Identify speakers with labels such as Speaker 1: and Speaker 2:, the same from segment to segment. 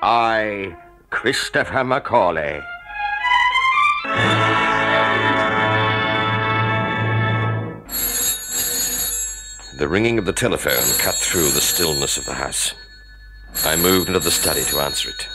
Speaker 1: I, Christopher Macaulay.
Speaker 2: The ringing of the telephone cut through the stillness of the house. I moved into the study to answer it.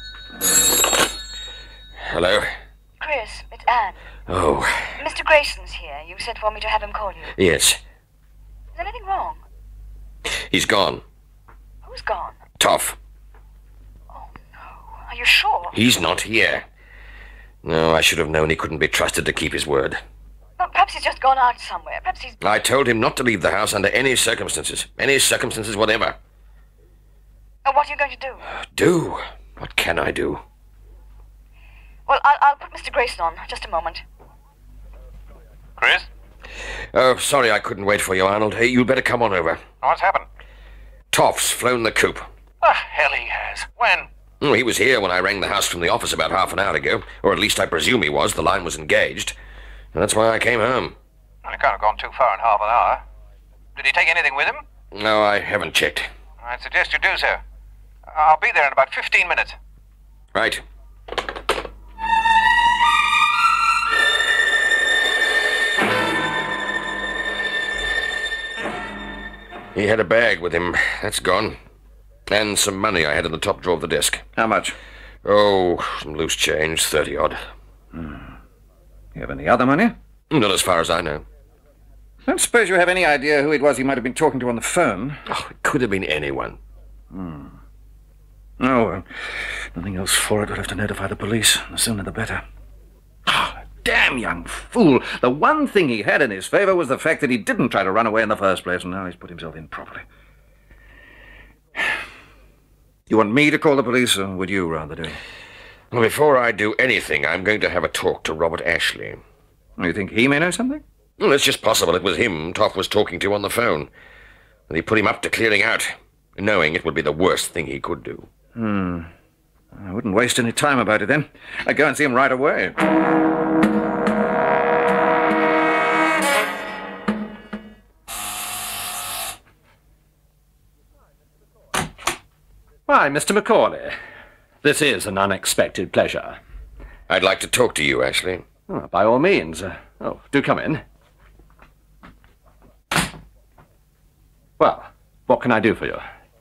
Speaker 2: Hello?
Speaker 3: Chris, it's Anne.
Speaker 2: Oh.
Speaker 3: Mr. Grayson's here. You sent for me to have him call you.
Speaker 2: Yes.
Speaker 3: Is anything wrong?
Speaker 2: He's gone.
Speaker 3: Who's gone?
Speaker 2: Toff.
Speaker 3: Oh, no. Are you sure?
Speaker 2: He's not here. No, I should have known he couldn't be trusted to keep his word.
Speaker 3: Well, perhaps he's just gone out somewhere. Perhaps he's...
Speaker 2: I told him not to leave the house under any circumstances. Any circumstances whatever.
Speaker 3: Oh, what are you going to do?
Speaker 2: Do? What can I do?
Speaker 3: Well, I'll put Mr. Grayson on. Just a moment.
Speaker 4: Chris?
Speaker 2: Oh, sorry I couldn't wait for you, Arnold. Hey, you'd better come on over.
Speaker 4: What's happened?
Speaker 2: Toff's flown the coop.
Speaker 4: The hell he has. When?
Speaker 2: Oh, he was here when I rang the house from the office about half an hour ago. Or at least I presume he was. The line was engaged. And that's why I came home.
Speaker 4: Well, he can't have gone too far in half an hour. Did he take anything with him?
Speaker 2: No, I haven't checked.
Speaker 4: I'd suggest you do so. I'll be there in about 15 minutes.
Speaker 2: Right. He had a bag with him. That's gone. And some money I had in the top drawer of the desk.
Speaker 5: How much?
Speaker 2: Oh, some loose change, 30-odd.
Speaker 5: You have any other money?
Speaker 2: Not as far as I know.
Speaker 5: I don't suppose you have any idea who it was he might have been talking to on the phone?
Speaker 2: Oh, it could have been anyone.
Speaker 5: Oh, well, nothing else for it. We'll have to notify the police. The sooner the better. Ah, damn young fool. The one thing he had in his favor was the fact that he didn't try to run away in the first place, and now he's put himself in properly. You want me to call the police, or would you rather do it?
Speaker 2: Well, before I do anything, I'm going to have a talk to Robert Ashley.
Speaker 5: You think he may know something?
Speaker 2: Well, it's just possible it was him Toff was talking to on the phone. And he put him up to clearing out, knowing it would be the worst thing he could do.
Speaker 5: I wouldn't waste any time about it, then. I'd go and see him right away.
Speaker 6: Why, Mr. Macaulay, this is an unexpected pleasure.
Speaker 2: I'd like to talk to you, Ashley.
Speaker 6: Oh, by all means. Do come in. Well, what can I do for you?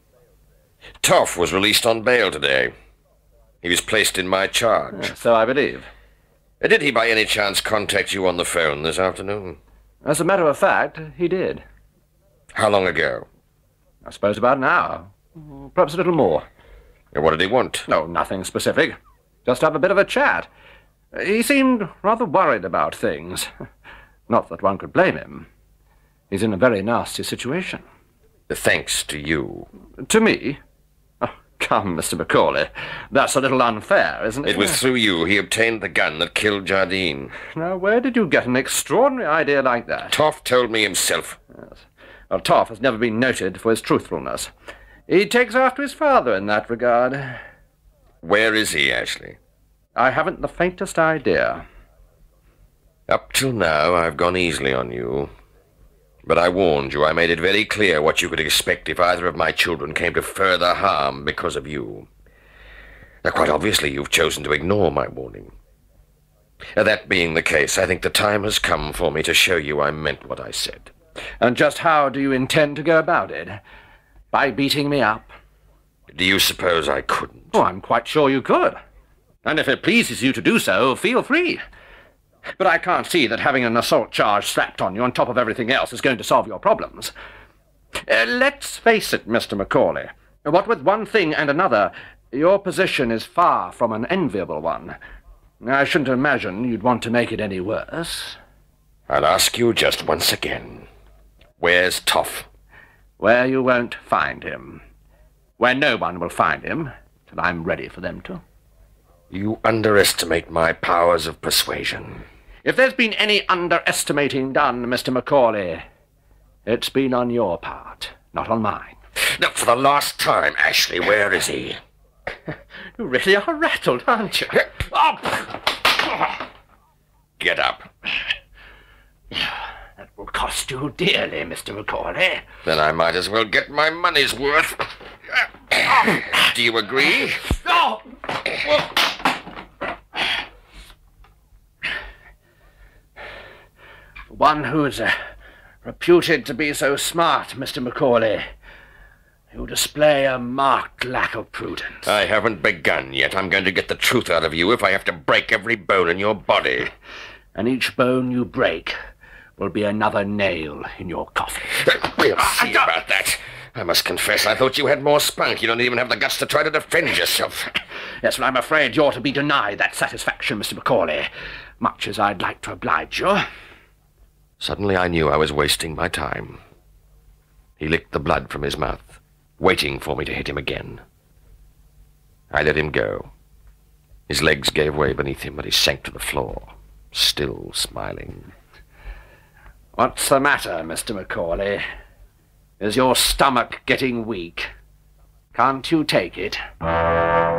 Speaker 2: Toff was released on bail today. He was placed in my charge.
Speaker 6: So I believe.
Speaker 2: Did he by any chance contact you on the phone this afternoon?
Speaker 6: As a matter of fact, he did.
Speaker 2: How long ago?
Speaker 6: I suppose about an hour. Perhaps a little more.
Speaker 2: What did he want?
Speaker 6: No, nothing specific. Just have a bit of a chat. He seemed rather worried about things. Not that one could blame him. He's in a very nasty situation.
Speaker 2: Thanks to you.
Speaker 6: To me? Oh, come, Mr. Macaulay. That's a little unfair, isn't it?
Speaker 2: It was through you he obtained the gun that killed Jardine.
Speaker 6: Now, where did you get an extraordinary idea like that?
Speaker 2: Toff told me himself.
Speaker 6: Yes. Well, Toff has never been noted for his truthfulness. He takes after his father in that regard.
Speaker 2: Where is he, Ashley?
Speaker 6: I haven't the faintest idea.
Speaker 2: Up till now, I've gone easily on you. But I warned you. I made it very clear what you could expect if either of my children came to further harm because of you. Now, quite obviously, you've chosen to ignore my warning. That being the case, I think the time has come for me to show you I meant what I said.
Speaker 6: And just how do you intend to go about it? By beating me up?
Speaker 2: Do you suppose I couldn't?
Speaker 6: Oh, I'm quite sure you could. And if it pleases you to do so, feel free. But I can't see that having an assault charge slapped on you on top of everything else is going to solve your problems. Let's face it, Mr. Macaulay. What with one thing and another, your position is far from an enviable one. I shouldn't imagine you'd want to make it any worse.
Speaker 2: I'll ask you just once again. Where's Toff?
Speaker 6: Where you won't find him. Where no one will find him, till I'm ready for them to.
Speaker 2: You underestimate my powers of persuasion.
Speaker 6: If there's been any underestimating done, Mr. Macaulay, it's been on your part, not on mine.
Speaker 2: Now, for the last time, Ashley, where is he?
Speaker 6: You really are rattled, aren't you?
Speaker 2: Up! Get up.
Speaker 6: That will cost you dearly, Mr. Macaulay.
Speaker 2: Then I might as well get my money's worth. Do you agree?
Speaker 6: Oh! One who's reputed to be so smart, Mr. Macaulay, you display a marked lack of prudence.
Speaker 2: I haven't begun yet. I'm going to get the truth out of you if I have to break every bone in your body.
Speaker 6: And each bone you break will be another nail in your coffin.
Speaker 2: We'll see about that. I must confess, I thought you had more spunk. You don't even have the guts to try to defend yourself.
Speaker 6: Yes, well, I'm afraid you're to be denied that satisfaction, Mr. Macaulay, much as I'd like to oblige you.
Speaker 2: Suddenly I knew I was wasting my time. He licked the blood from his mouth, waiting for me to hit him again. I let him go. His legs gave way beneath him, but he sank to the floor, still smiling.
Speaker 6: What's the matter, Mr. Macaulay? Is your stomach getting weak? Can't you take it?